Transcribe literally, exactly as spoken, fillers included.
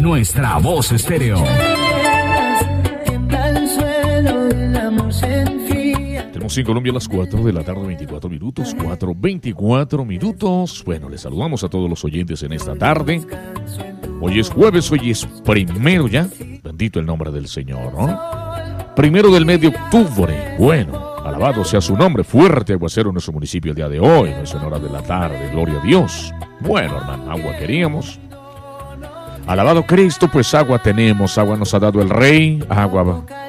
nuestra voz estéreo. Tenemos en Colombia a las cuatro de la tarde, veinticuatro minutos, cuatro veinticuatro minutos. Bueno, les saludamos a todos los oyentes en esta tarde. Hoy es jueves, hoy es primero ya. Bendito el nombre del Señor, ¿no? Primero del mes de octubre. Bueno, alabado sea su nombre. Fuerte aguacero en nuestro municipio el día de hoy. No es en hora de la tarde. Gloria a Dios. Bueno, hermano, agua queríamos. Alabado Cristo, pues agua tenemos. Agua nos ha dado el Rey. Agua